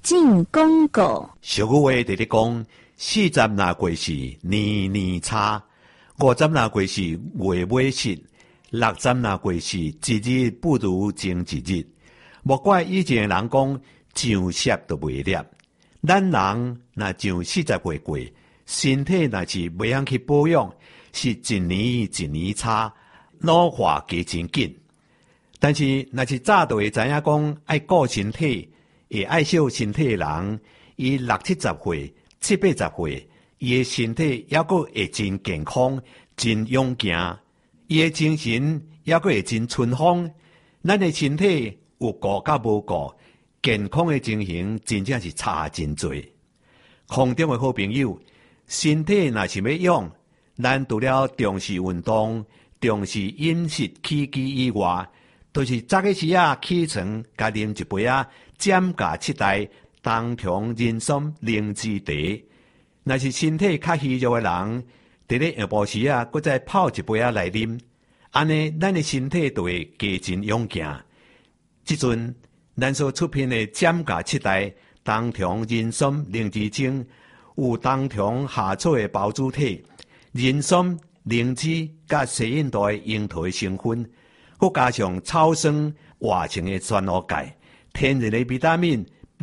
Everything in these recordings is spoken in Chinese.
进广告。 俗语话直直讲，40若过是年年差，50若过是月月失，60若过是一日不如前一日。莫怪以前的人讲上舌都袂裂，咱人若上40岁过，身体若是袂晓去保养，是一年一年差，老化加真紧。但是若是早就会知影讲爱顾身体，会爱惜身体的人，伊60、70岁、70、80岁，伊的身体还阁会真健康、真勇健，伊的精神还阁会真春风。咱的身体有顾甲无顾，健康的情形真正是差真多。空中的好朋友，身体若是要用，咱除了重视运动、重视饮食起居以外，就是早起时起床，加啉一杯减价7代冬虫人参灵芝茶。若是身体较虚弱的人，伫咧下晡时搁再泡一杯来啉，安尼咱的身体就会加真勇健。即阵咱所出品的减价7代冬虫人参灵芝精，有冬虫夏草的包主体、人参、灵芝甲西印度的樱桃的成分，佮加上草酸活性的酸蚵钙，天然的维他命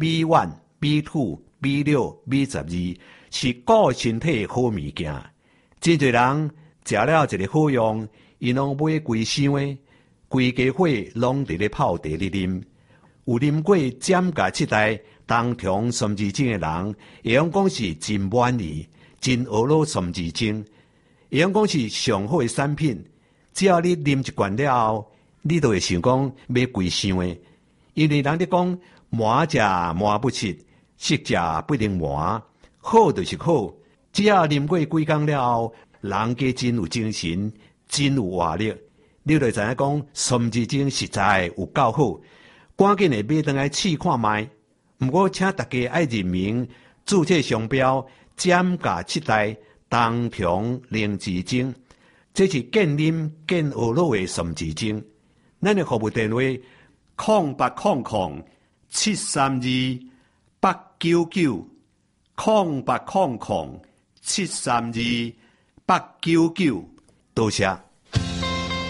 B1、B2、B6、B12，是顾身体的好物件。真侪人食了一个好用，伊拢买规箱的，规家伙拢伫咧泡茶咧啉。有啉过减价7代冬虫参枝精的人，会用讲是真满意，真婀娜参枝精，会用讲是上好的产品。只要你啉一罐了后，你就会想讲买规箱的，因为人咧讲满食满不食，食食不能满，好就是好。只要啉过几工了后，人家真有精神，真有活力，你就知影讲参枝精实在有够好，赶紧的买回来试看卖。不过请大家爱认明注册商标减价7代冬虫灵芝精，这是健啉健学乐的参枝精。咱的服务电话0800-732-899，0800-732-899，多谢。